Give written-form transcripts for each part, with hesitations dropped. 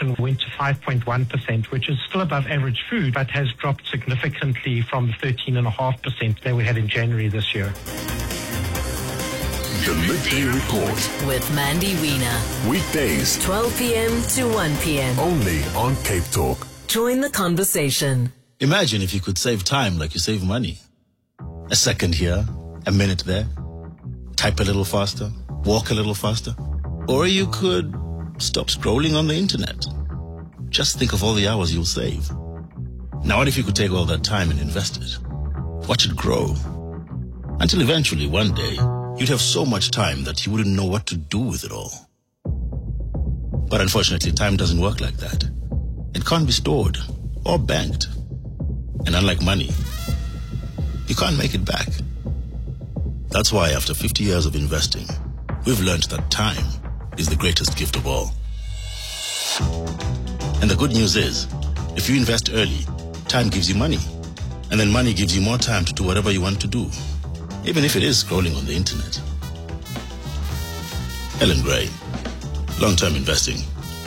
inflation went to 5.1%, which is still above average food, but has dropped significantly from the 13.5% that we had in January this year. The Midday Report with Mandy Wiener. Weekdays 12 p.m. to 1 p.m. only on Cape Talk. Join the conversation. Imagine if you could save time like you save money. A second here, a minute there. Type a little faster, walk a little faster. Or you could stop scrolling on the internet. Just think of all the hours you'll save. Now what if you could take all that time and invest it? Watch it grow. Until eventually, one day, you'd have so much time that you wouldn't know what to do with it all. But unfortunately, time doesn't work like that. It can't be stored or banked. And unlike money, you can't make it back. That's why after 50 years of investing, we've learned that time is the greatest gift of all. And the good news is, if you invest early, time gives you money. And then money gives you more time to do whatever you want to do, even if it is scrolling on the internet. Ellen Gray, long-term investing.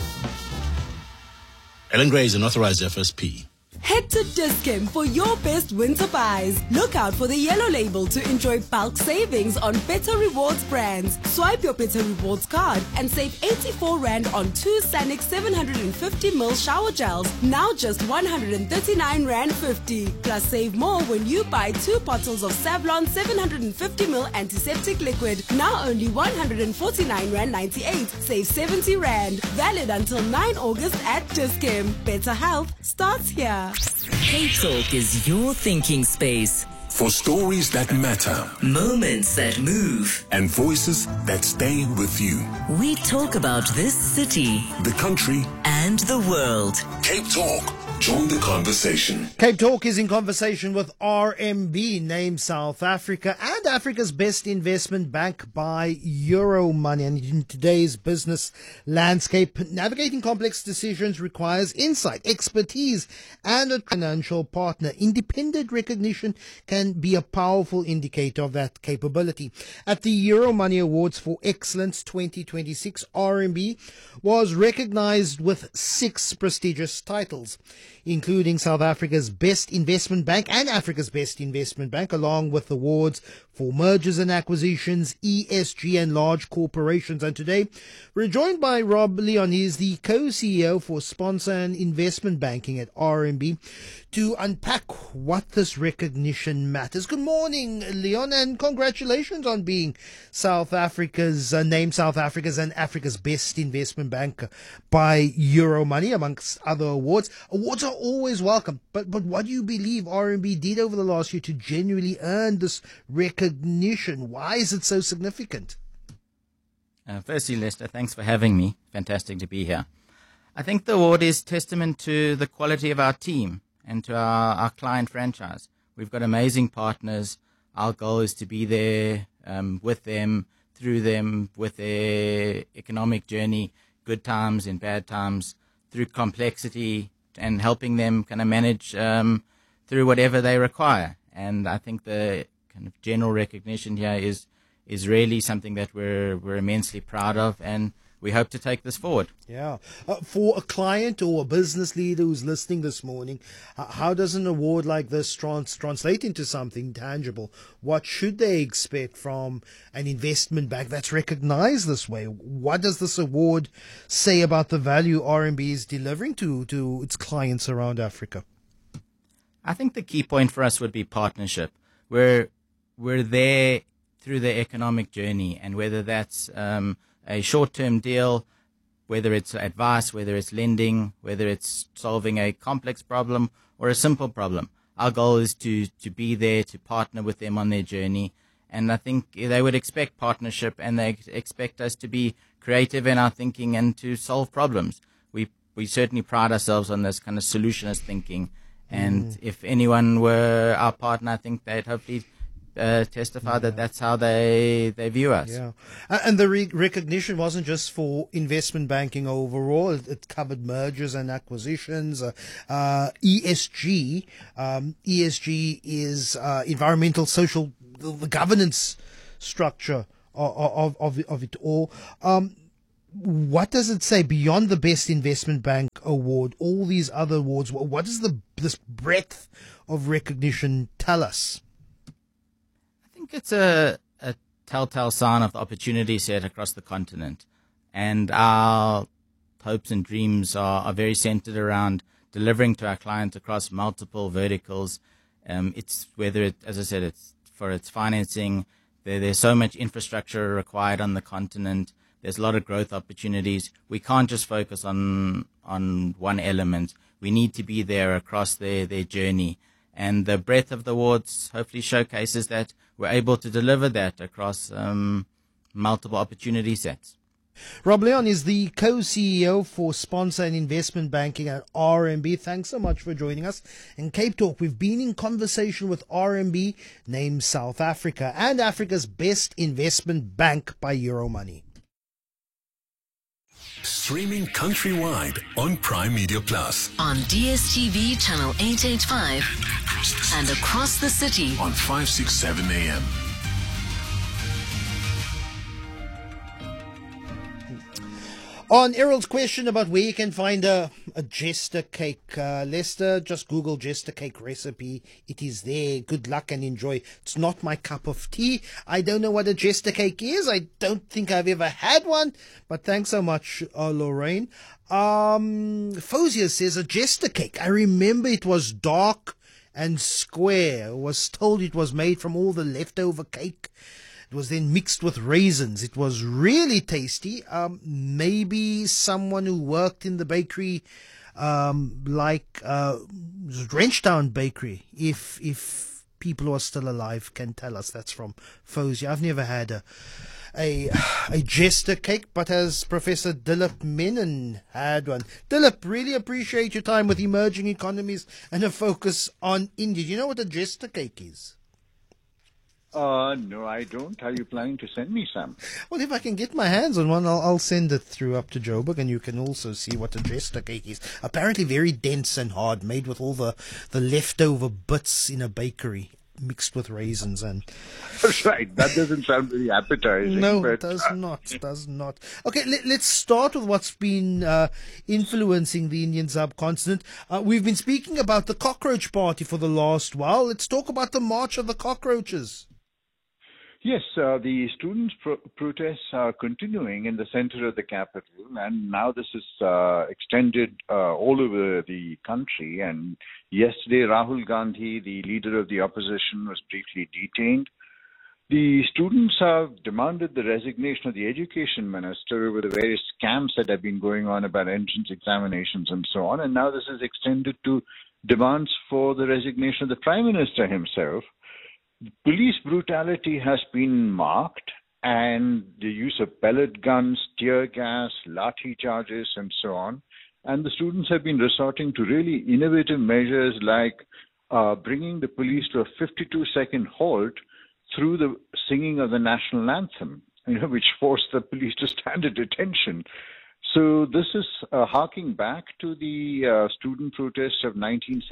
Ellen Gray is an authorized FSP. Head to Dis-Chem for your best winter buys. Look out for the yellow label to enjoy bulk savings on Better Rewards brands. Swipe your Better Rewards card and save 84 Rand on 2 Sanic 750ml shower gels. Now just 139 Rand 50. Plus save more when you buy 2 bottles of Savlon 750ml antiseptic liquid. Now only 149 Rand 98. Save 70 Rand. Valid until 9 August at Dis-Chem. Better health starts here. Cape Talk is your thinking space. For stories that matter Moments that move. and voices that stay with you. We talk about this city The country, and the world. Cape Talk. Join the conversation. Cape Talk is in conversation with RMB, named South Africa and Africa's best investment bank by Euromoney. And in today's business landscape, navigating complex decisions requires insight, expertise, and a financial partner. Independent recognition can be a powerful indicator of that capability. At the Euromoney Awards for Excellence 2026, RMB was recognized with 6 prestigious titles, including South Africa's Best Investment Bank and Africa's Best Investment Bank, along with awards for mergers and acquisitions, ESG, and large corporations. And today, we're joined by Rob Leon. He is the co-CEO for Sponsor and Investment Banking at RMB to unpack what this recognition matters. Good morning, Leon, and congratulations on being South Africa's named South Africa's and Africa's Best Investment Bank by Euromoney, amongst other awards. Awards are always welcome, but what do you believe RMB did over the last year to genuinely earn this recognition? Why is it so significant? Firstly, Lester, thanks for having me. Fantastic to be here. I think the award is testament to the quality of our team and to our client franchise. We've got amazing partners. Our goal is to be there with them, through them, with their economic journey, good times and bad times, through complexity, and helping them kind of manage through whatever they require. And I think the kind of general recognition here is really something that we're immensely proud of, and we hope to take this forward. Yeah. For a client or a business leader who's listening this morning, how does an award like this translate into something tangible? What should they expect from an investment bank that's recognized this way? What does this award say about the value RMB is delivering to its clients around Africa? I think the key point for us would be partnership. We're there through the economic journey, and whether that's a short-term deal, whether it's advice, whether it's lending, whether it's solving a complex problem or a simple problem. Our goal is to be there, to partner with them on their journey. And I think they would expect partnership, and they expect us to be creative in our thinking and to solve problems. We certainly pride ourselves on this kind of solutionist thinking. And if anyone were our partner, I think they'd hopefully testify that that's how they view us. Yeah, and the recognition wasn't just for investment banking overall. It covered mergers and acquisitions, ESG. ESG is environmental, social, the governance structure of it all. What does it say beyond the best investment bank award, all these other awards, what does this breadth of recognition tell us? I think it's a telltale sign of the opportunity set across the continent. And our hopes and dreams are very centered around delivering to our clients across multiple verticals. It's whether it, as I said, it's for its financing. There's so much infrastructure required on the continent. There's a lot of growth opportunities. We can't just focus on one element. We need to be there across their journey. And the breadth of the awards hopefully showcases that we're able to deliver that across multiple opportunity sets. Rob Leon is the co-CEO for Sponsor and Investment Banking at RMB. Thanks so much for joining us. In Cape Talk, we've been in conversation with RMB, named South Africa, and Africa's best investment bank by Euromoney. Streaming countrywide on Prime Media Plus. On DSTV channel 885 and across the city On 567 AM. On Errol's question about where you can find a jester cake, Lester, just Google jester cake recipe. It is there. Good luck and enjoy. It's not my cup of tea. I don't know what a jester cake is. I don't think I've ever had one. But thanks so much, Lorraine. Fozia says a jester cake. I remember it was dark and square. I was told it was made from all the leftover cake. It was then mixed with raisins. It was really tasty. Maybe someone who worked in the bakery, like Wrenchtown Bakery, if people who are still alive can tell us. That's from Fozia. I've never had a jester cake, but as Professor Dilip Menon had one. Dilip, really appreciate your time with emerging economies and a focus on India. Do you know what a jester cake is? No, I don't. Are you planning to send me some? Well, if I can get my hands on one, I'll send it through up to Joburg, and you can also see what a jester cake is. Apparently very dense and hard, made with all the leftover bits in a bakery, mixed with raisins and... Right, that doesn't sound very appetizing. No, but... it does not. Okay, let's start with what's been influencing the Indian subcontinent. We've been speaking about the cockroach party for the last while. Let's talk about the March of the Cockroaches. Yes, the students' protests are continuing in the center of the capital, and now this is extended all over the country. And yesterday, Rahul Gandhi, the leader of the opposition, was briefly detained. The students have demanded the resignation of the education minister over the various scams that have been going on about entrance examinations and so on. And now this is extended to demands for the resignation of the prime minister himself. Police brutality has been marked, and the use of pellet guns, tear gas, lathi charges, and so on. And the students have been resorting to really innovative measures like bringing the police to a 52-second halt through the singing of the national anthem, which forced the police to stand at attention. So this is harking back to the student protests of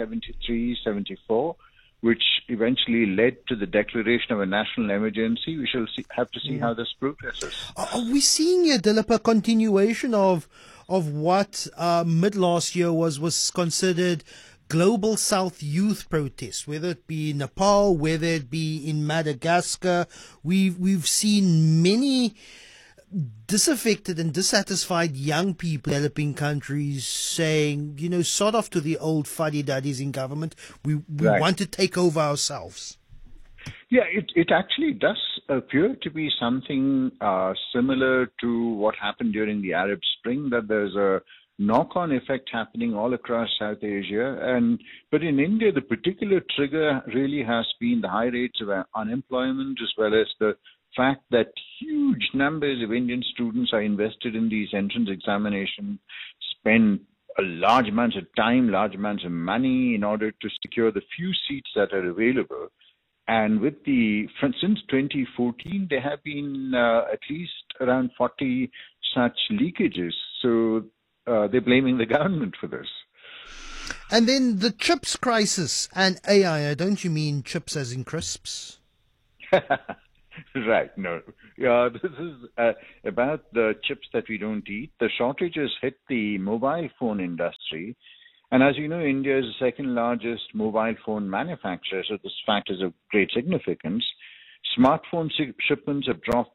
1973-74, which eventually led to the declaration of a national emergency. We shall have to see how this progresses. Are we seeing here, Dilip, a continuation of what mid last year was considered Global South youth protests, whether it be in Nepal, whether it be in Madagascar? We've seen many disaffected and dissatisfied young people in developing countries saying, sod off to the old fuddy-duddies in government. We Right. want to take over ourselves. Yeah, it actually does appear to be something similar to what happened during the Arab Spring, that there's a knock-on effect happening all across South Asia. But in India, the particular trigger really has been the high rates of unemployment, as well as the fact that huge numbers of Indian students are invested in these entrance examinations, spend a large amounts of time, large amounts of money in order to secure the few seats that are available. And since 2014, there have been at least around 40 such leakages. So they're blaming the government for this. And then the chips crisis and AI. Don't you mean chips as in crisps? Right. No. This is about the chips that we don't eat. The shortages hit the mobile phone industry. And as you know, India is the second largest mobile phone manufacturer, so this fact is of great significance. Smartphone shipments have dropped,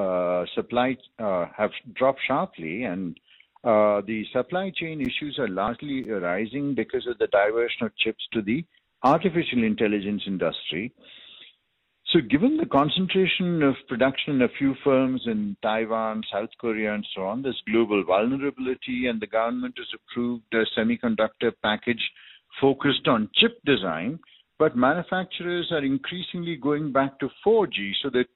have dropped sharply, and the supply chain issues are largely arising because of the diversion of chips to the artificial intelligence industry. So given the concentration of production in a few firms in Taiwan, South Korea, and so on, there's global vulnerability, and the government has approved a semiconductor package focused on chip design, but manufacturers are increasingly going back to 4G, so there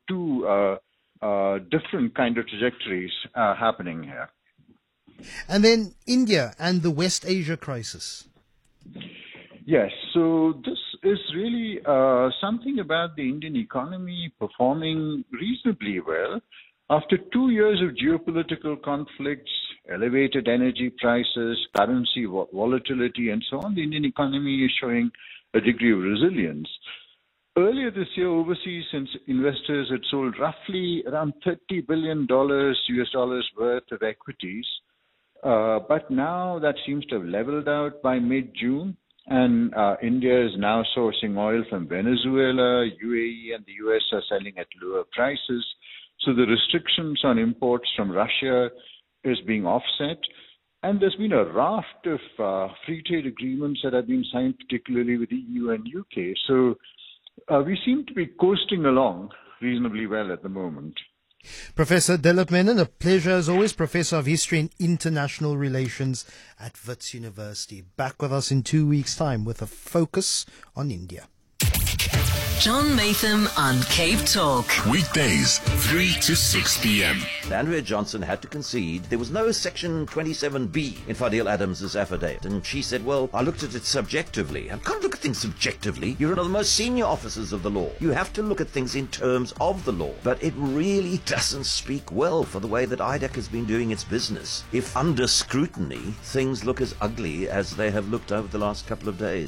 are two different kind of trajectories happening here. And then India and the West Asia crisis. Yes, so this is really something about the Indian economy performing reasonably well. After 2 years of geopolitical conflicts, elevated energy prices, currency volatility, and so on, the Indian economy is showing a degree of resilience. Earlier this year, overseas investors had sold roughly around $30 billion US dollars worth of equities, but now that seems to have leveled out by mid-June. And India is now sourcing oil from Venezuela, UAE, and the US are selling at lower prices. So the restrictions on imports from Russia is being offset. And there's been a raft of free trade agreements that have been signed, particularly with the EU and UK. So we seem to be coasting along reasonably well at the moment. Professor Dilip Menon, a pleasure as always, Professor of History and International Relations at Wits University. Back with us in 2 weeks' time with a focus on India. John Maytham on Cape Talk. Weekdays, 3 to 6 p.m. Andrea Johnson had to concede there was no Section 27B in Fadil Adams' affidavit. And she said, well, I looked at it subjectively. I can't look at things subjectively. You're one of the most senior officers of the law. You have to look at things in terms of the law. But it really doesn't speak well for the way that IDAC has been doing its business, if under scrutiny things look as ugly as they have looked over the last couple of days.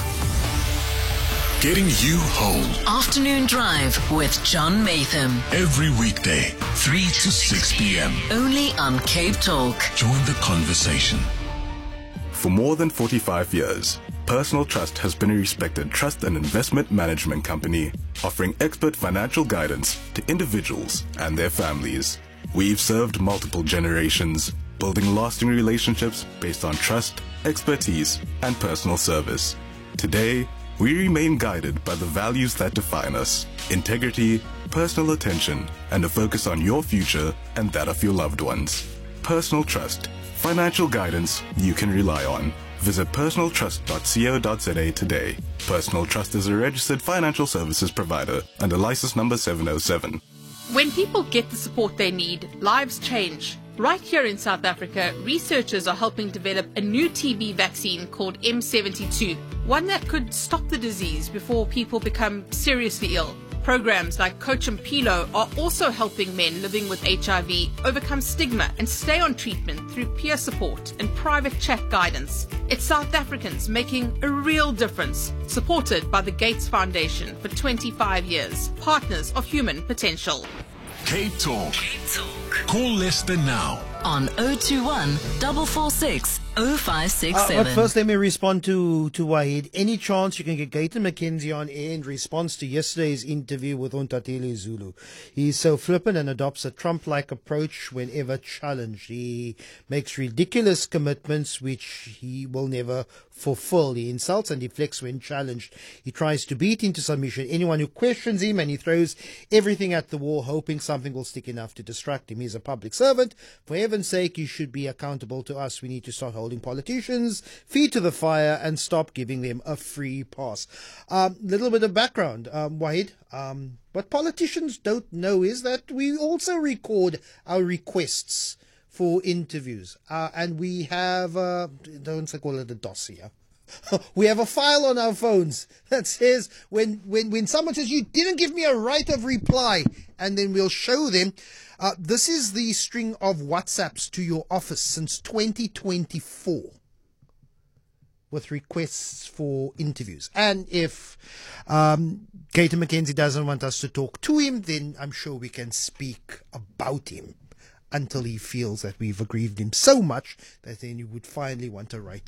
Getting you home Afternoon Drive with John Maytham. every weekday, 3 to 6 p.m. Only on Cape Talk. Join the conversation. For more than 45 years, Personal Trust has been a respected trust and investment management company offering expert financial guidance to individuals and their families. We've served multiple generations, building lasting relationships based on trust, expertise, and personal service. Today, we remain guided by the values that define us: integrity, personal attention, and a focus on your future and that of your loved ones. Personal Trust, financial guidance you can rely on. Visit personaltrust.co.za today. Personal Trust is a registered financial services provider under license number 707. When people get the support they need, lives change. Right here in South Africa, researchers are helping develop a new TB vaccine called M72, one that could stop the disease before people become seriously ill. Programs like Coach and Pilo are also helping men living with HIV overcome stigma and stay on treatment through peer support and private chat guidance. It's South Africans making a real difference, supported by the Gates Foundation for 25 years, partners of human potential. Cape Talk. Call Lester now. On 021 446 0567. But first, let me respond to Wahid. Any chance you can get Gayton McKenzie on air in response to yesterday's interview with Untatile Zulu? He's so flippant and adopts a Trump-like approach whenever challenged. He makes ridiculous commitments which he will never fulfill. He insults and deflects when challenged. He tries to beat into submission anyone who questions him, and he throws everything at the wall, hoping something will stick enough to distract him. He's a public servant. For heaven's sake, he should be accountable to us. We need to start holding politicians feet to the fire and stop giving them a free pass. Little bit of background, Wahid. What politicians don't know is that we also record our requests for interviews, and we have don't call it a dossier. We have a file on our phones that says when someone says you didn't give me a right of reply, and then we'll show them. This is the string of WhatsApps to your office since 2024. with requests for interviews. And if Gator McKenzie doesn't want us to talk to him, then I'm sure we can speak about him until he feels that we've aggrieved him so much that then he would finally want to write